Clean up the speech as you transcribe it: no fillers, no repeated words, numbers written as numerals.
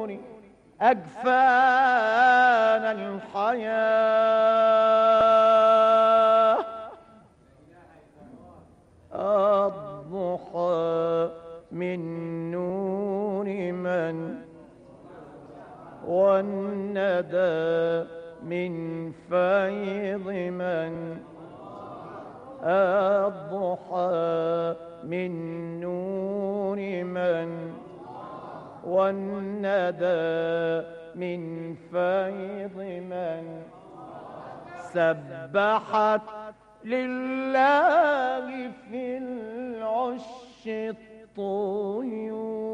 أجفان الحياة. الضحى من نور من، والندى من فيض من. الضحى من نور من، والندى من فيض من. سبحت لله في العش الطيور.